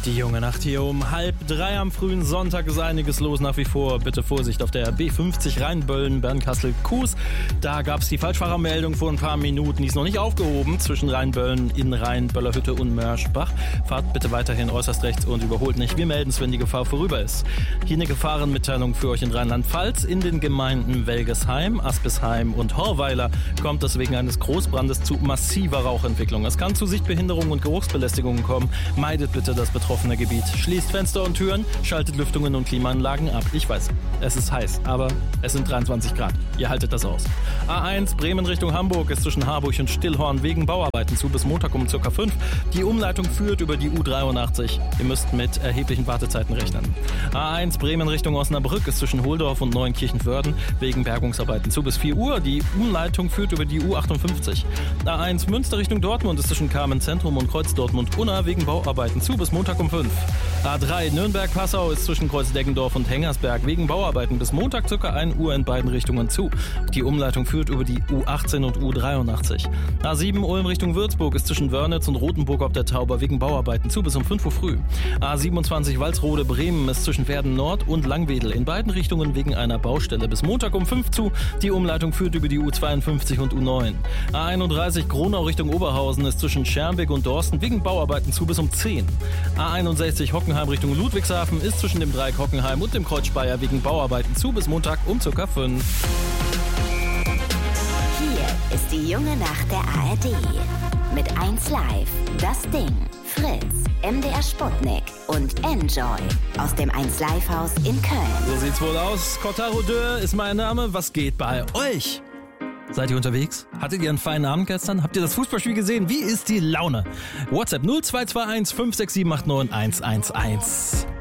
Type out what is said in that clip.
Die junge Nacht hier um 2:30 am frühen Sonntag ist einiges los nach wie vor. Bitte Vorsicht auf der B50 Rheinböllen, Bernkastel-Kues. Da gab es die Falschfahrermeldung vor ein paar Minuten. Die ist noch nicht aufgehoben zwischen Rheinböllen, Innrhein, Böllerhütte und Mörschbach. Fahrt bitte weiterhin äußerst rechts und überholt nicht. Wir melden es, wenn die Gefahr vorüber ist. Hier eine Gefahrenmitteilung für euch in Rheinland-Pfalz. In den Gemeinden Welgesheim, Aspisheim und Horweiler kommt es wegen eines Großbrandes zu massiver Rauchentwicklung. Es kann zu Sichtbehinderungen und Geruchsbelästigungen kommen. Meidet bitte das betroffene Gebiet. Schließt Fenster und Türen, schaltet Lüftungen und Klimaanlagen ab. Ich weiß, es ist heiß, aber es sind 23 Grad. Ihr haltet das aus. A1 Bremen Richtung Hamburg ist zwischen Harburg und Stillhorn wegen Bauarbeiten zu bis Montag um ca. 5. Die Umleitung führt über die U83. Ihr müsst mit erheblichen Wartezeiten rechnen. A1 Bremen Richtung Osnabrück ist zwischen Holdorf und Neunkirchen-Wörden wegen Bergungsarbeiten zu bis 4 Uhr. Die Umleitung führt über die U58. A1 Münster Richtung Dortmund ist zwischen Kamen Zentrum und Kreuz Dortmund-Unna wegen Bauarbeiten zu bis Montag um 5. A3 Nürnberg-Passau ist zwischen Kreuz Deggendorf und Hengersberg wegen Bauarbeiten bis Montag ca. 1 Uhr in beiden Richtungen zu. Die Umleitung führt über die U18 und U83. A7 Ulm Richtung Würzburg ist zwischen Wörnitz und Rothenburg ob der Tauber wegen Bauarbeiten zu bis um 5 Uhr früh. A27 Walsrode Bremen ist zwischen Verden Nord und Langwedel in beiden Richtungen wegen einer Baustelle bis Montag um 5 zu. Die Umleitung führt über die U52 und U9. A31 Gronau Richtung Oberhausen ist zwischen Schermbeck und Dorsten wegen Bauarbeiten zu bis um 10. A61 Hockenheim Richtung Ludwigshafen ist zwischen dem Dreieck Hockenheim und dem Kreuz Speyer wegen Bauarbeiten zu bis Montag um ca. 5. Hier ist die junge Nacht der ARD. Mit 1 Live, Das Ding, Fritz, MDR Sputnik und Enjoy aus dem 1 Live Haus in Köln. So sieht's wohl aus. Cotaro Deux ist mein Name. Was geht bei euch? Seid ihr unterwegs? Hattet ihr einen feinen Abend gestern? Habt ihr das Fußballspiel gesehen? Wie ist die Laune? WhatsApp 0221 56789 111.